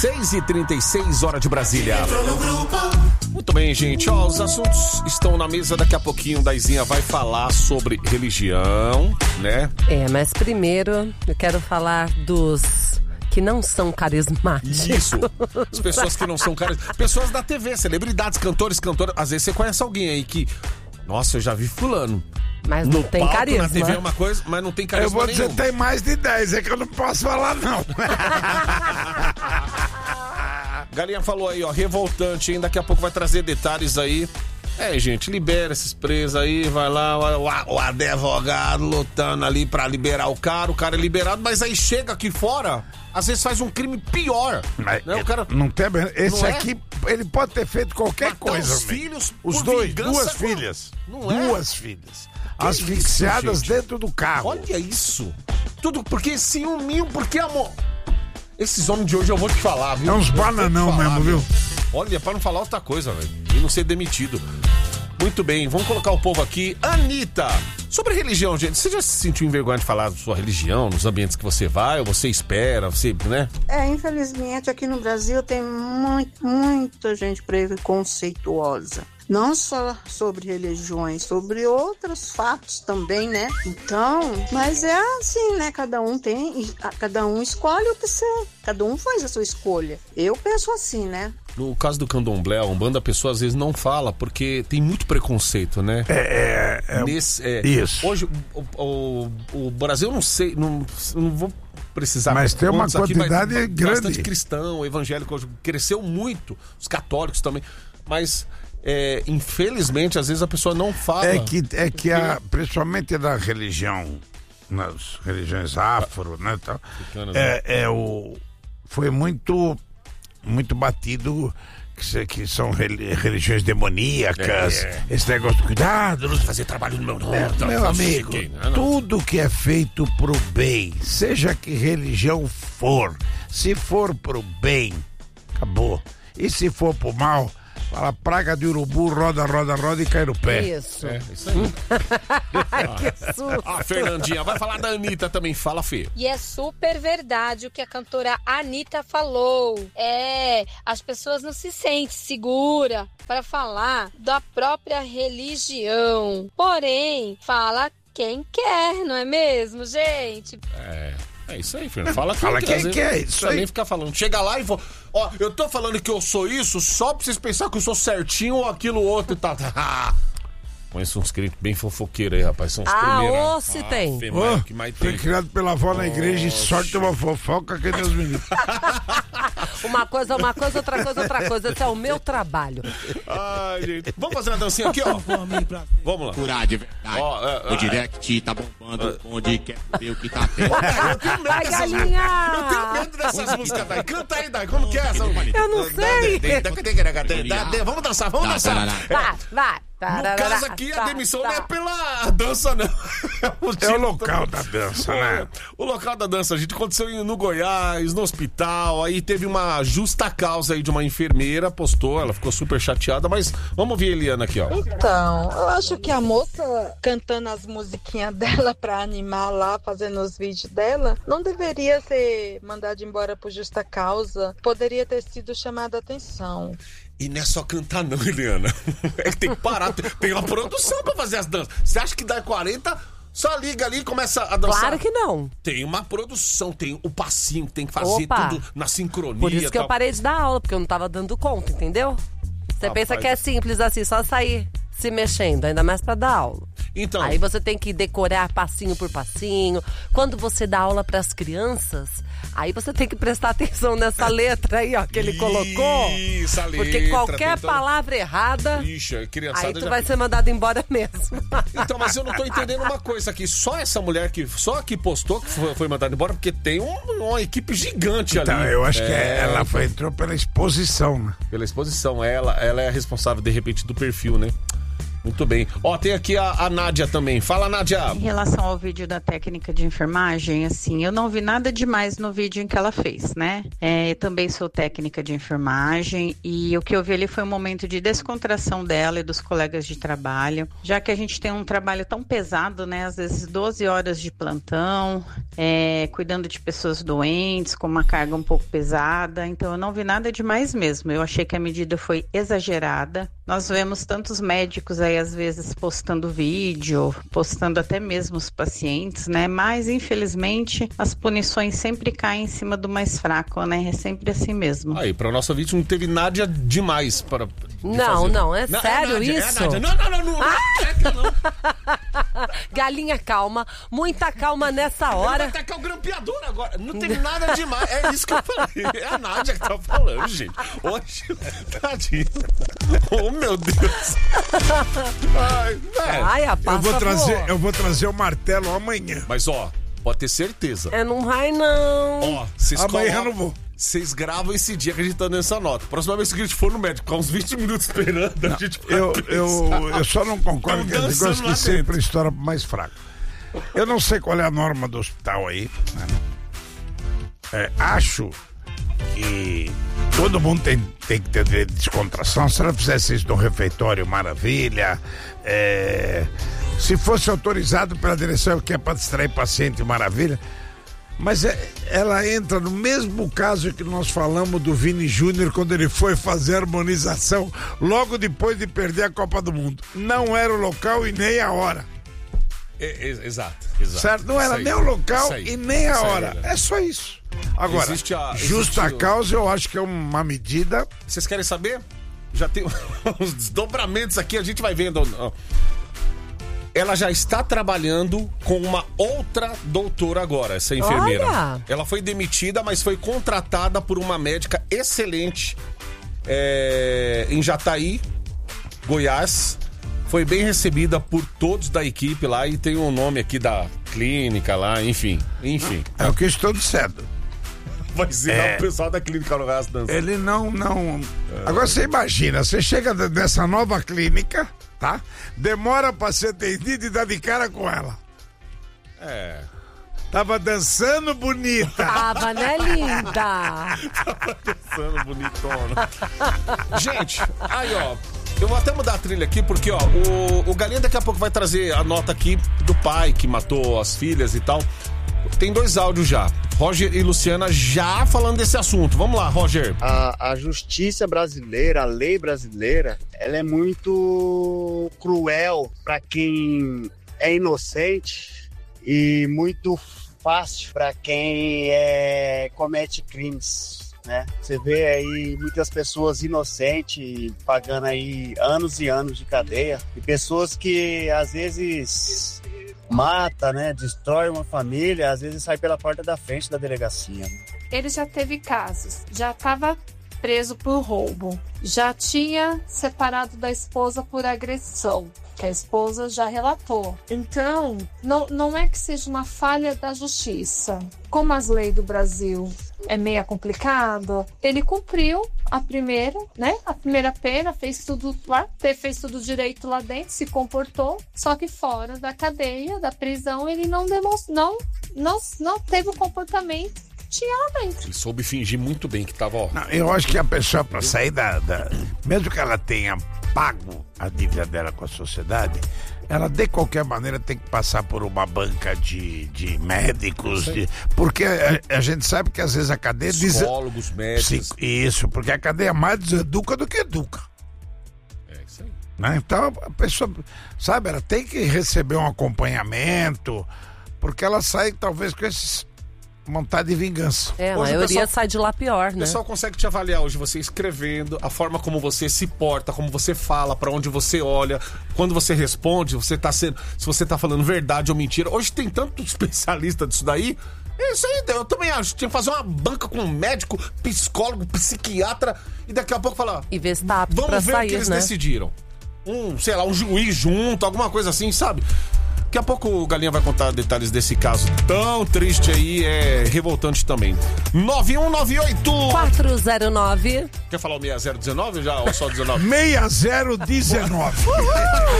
6h36, hora de Brasília. Muito bem, gente. Ó, os assuntos estão na mesa. Daqui a pouquinho, Daizinha vai falar sobre religião, né? Mas primeiro eu quero falar dos que não são carismáticos. Isso. As pessoas que não são carismáticas. Pessoas da TV, celebridades, cantores, cantoras. Às vezes você conhece alguém aí que... Nossa, eu já vi fulano. Mas não tem palco, carisma. Na TV é uma coisa, mas não tem carisma Eu vou dizer, nenhum. tem mais de 10, é que eu não posso falar, não. Galinha falou aí, ó, revoltante, hein? Daqui a pouco vai trazer detalhes aí. Gente, libera esses presos aí, vai lá, o advogado lutando ali pra liberar o cara é liberado, mas aí chega aqui fora, às vezes faz um crime pior. Mas né? O cara... não tem, esse Não é? aqui, ele pode ter feito qualquer coisa. Os filhos, os por dois, vingança, duas filhas. Não é? Duas filhas. Asfixiadas isso, dentro do carro. Olha isso. Tudo porque ciúminho, porque amor. Esses homens de hoje eu vou te falar, viu? É uns bananão mesmo, viu? Olha, pra não falar outra coisa, velho. E não ser demitido. Muito bem, vamos colocar o povo aqui. Anitta, sobre religião, gente. Você já se sentiu envergonhado de falar da sua religião, nos ambientes que você vai, ou você espera, você, né? Infelizmente aqui no Brasil tem muita gente preconceituosa. Não só sobre religiões, sobre outros fatos também, né? Então, mas é assim, né? Cada um escolhe o que você... Cada um faz a sua escolha. Eu penso assim, né? No caso do candomblé, a Umbanda, a pessoa às vezes não fala, porque tem muito preconceito, né? Isso. Hoje, o Brasil, eu não sei, não vou precisar... Mas tem uma quantidade aqui, grande. Bastante cristão, evangélico, cresceu muito, os católicos também, mas... infelizmente, às vezes a pessoa não fala. Principalmente da religião, nas religiões afro, né, tal, foi muito batido que são religiões demoníacas, esse negócio de cuidado, não fazer trabalho no meu nome. Meu amigo, tudo que é feito pro bem, seja que religião for, se for pro bem, acabou. E se for pro mal, fala praga de urubu, roda e cai no pé. Isso. Isso aí. Que susto. A Fernandinha vai falar da Anitta também. Fala, Fê. E é super verdade o que a cantora Anitta falou. As pessoas não se sentem seguras para falar da própria religião. Porém, fala quem quer, não é mesmo, gente? É isso aí, Fernando. Fala quem quer, isso aí. Nem ficar falando. Chega lá e vou... Ó, eu tô falando que eu sou isso só pra vocês pensarem que eu sou certinho ou aquilo outro e tal. Conheço uns crentes bem fofoqueiros aí, rapaz. São os primeiros. Se tem. Que mais tem. Foi criado pela avó na igreja e sorte uma fofoca que Deus me livre. Uma coisa, outra coisa. Esse é o meu trabalho. Ai, gente. Vamos fazer uma dancinha aqui, ó. Vamos lá. Curar de verdade. O direct tá bombando onde quer ver o que tá tendo. Vai, galinha! Eu tenho medo dessas músicas, Dai. Canta aí, Dai. Como que é essa? Eu não sei. Vamos dançar. Vai. No caso aqui, a demissão não é pela dança, não. É o local da dança, né? O local da dança, a gente aconteceu no Goiás, no hospital, aí teve uma justa causa aí de uma enfermeira, postou, ela ficou super chateada, mas vamos ouvir a Eliana aqui, ó. Então, eu acho que a moça cantando as musiquinhas dela pra animar lá, fazendo os vídeos dela, não deveria ser mandada embora por justa causa, poderia ter sido chamada a atenção. E não é só cantar não, Eliana. É que tem que parar. Tem uma produção pra fazer as danças. Você acha que dá 40, só liga ali e começa a dançar? Claro que não. Tem uma produção, tem o passinho, tem que fazer tudo na sincronia. Por isso que eu parei de dar aula, porque eu não tava dando conta, entendeu? Você pensa que é simples assim, só sair se mexendo, ainda mais pra dar aula. Então, aí você tem que decorar passinho por passinho. Quando você dá aula pras crianças, aí você tem que prestar atenção nessa letra aí, ó, que ele colocou. Isso, a letra. Porque qualquer palavra errada, ixi, criançada aí tu vai ser mandado embora mesmo. Então, mas eu não tô entendendo uma coisa aqui. Só essa mulher só que postou que foi mandada embora, porque tem uma equipe gigante ali. Então, eu acho que ela entrou pela exposição, né? Pela exposição. Ela é a responsável, de repente, do perfil, né? Muito bem. Ó, tem aqui a Nádia também. Fala, Nádia. Em relação ao vídeo da técnica de enfermagem, assim, eu não vi nada demais no vídeo em que ela fez, né? Eu também sou técnica de enfermagem e o que eu vi ali foi um momento de descontração dela e dos colegas de trabalho, já que a gente tem um trabalho tão pesado, né? Às vezes 12 horas de plantão, cuidando de pessoas doentes, com uma carga um pouco pesada, então eu não vi nada demais mesmo. Eu achei que a medida foi exagerada. Nós vemos tantos médicos aí, às vezes, postando vídeo, postando até mesmo os pacientes, né? Mas, infelizmente, as punições sempre caem em cima do mais fraco, né? É sempre assim mesmo. Aí, pra nossa vítima não teve nada demais para... Não, é sério Nádia, isso? Não. Galinha, calma. Muita calma nessa hora. Vai atacar o grampeador agora. Não teve nada demais. É isso que eu falei. É a Nádia que tá falando, gente. Hoje, tadinho. Oh, meu Deus. Eu vou trazer o martelo amanhã. Mas, ó, pode ter certeza. Não vai, não. Ó, vocês amanhã eu não vou. Vocês gravam esse dia que a gente tá nessa nota. Próxima vez que a gente for no médico, ficar uns 20 minutos esperando, a gente vai eu só não concordo com esse negócio que sempre estoura pro mais fraco. Eu não sei qual é a norma do hospital aí, né? Acho que todo mundo tem que ter direito de descontração. Se ela fizesse isso no refeitório, maravilha. Se fosse autorizado pela direção que é para distrair paciente, maravilha. Mas ela entra no mesmo caso que nós falamos do Vini Júnior quando ele foi fazer a harmonização logo depois de perder a Copa do Mundo. Não era o local e nem a hora. Exato. Certo? Não era nem o local e nem a hora. É só isso. Agora, justa causa, eu acho que é uma medida... Vocês querem saber? Já tem uns desdobramentos aqui, a gente vai vendo... Ela já está trabalhando com uma outra doutora agora, essa enfermeira. Olha. Ela foi demitida, mas foi contratada por uma médica excelente em Jataí, Goiás. Foi bem recebida por todos da equipe lá e tem um nome aqui da clínica lá, enfim. É o que eu estou dizendo. Vai ser o pessoal da clínica no resto dançando. Ele não... Agora você imagina, você chega nessa nova clínica... Tá? Demora pra ser atendido e dá de cara com ela. Tava dançando bonita. Tava, né, linda? Tava dançando bonitona. Gente, aí, ó. Eu vou até mudar a trilha aqui, porque, ó, o Galinha daqui a pouco vai trazer a nota aqui do pai que matou as filhas e tal. Tem 2 áudios já. Roger e Luciana já falando desse assunto. Vamos lá, Roger. A justiça brasileira, a lei brasileira, ela é muito cruel para quem é inocente e muito fácil para quem comete crimes, né? Você vê aí muitas pessoas inocentes pagando aí anos e anos de cadeia e pessoas que às vezes... mata, né? Destrói uma família, às vezes sai pela porta da frente da delegacia. Ele já teve casos, já estava preso por roubo, já tinha separado da esposa por agressão, que a esposa já relatou. Então, não é que seja uma falha da justiça. Como as leis do Brasil é meio complicado, ele cumpriu a primeira, né? A primeira pena, fez tudo lá, fez tudo direito lá dentro, se comportou, só que fora da cadeia, da prisão, ele não demonstrou, não teve o comportamento que tinha lá dentro. Ele soube fingir muito bem que tava, ó. Não, eu acho que a pessoa, para sair mesmo que ela tenha pago a dívida dela com a sociedade, ela de qualquer maneira tem que passar por uma banca de médicos, porque a gente sabe que às vezes a cadeia psicólogos, médicos. Isso, porque a cadeia mais deseduca do que educa. É isso aí. Né? Então a pessoa, sabe, ela tem que receber um acompanhamento, porque ela sai talvez com esses vontade de vingança. A maioria sai de lá pior, né? O pessoal consegue te avaliar hoje, você escrevendo, a forma como você se porta, como você fala, pra onde você olha, quando você responde, se você tá falando verdade ou mentira. Hoje tem tanto especialista disso daí. Isso aí, eu também acho. Tinha que fazer uma banca com um médico, psicólogo, psiquiatra e daqui a pouco falar... E ver se tá apto pra vamos ver sair, o que eles né? decidiram. Sei lá, um juiz junto, alguma coisa assim, sabe? Daqui a pouco o Galinha vai contar detalhes desse caso tão triste aí, revoltante também. 9198-409. Quer falar o 6019 já ou só 19? 6019.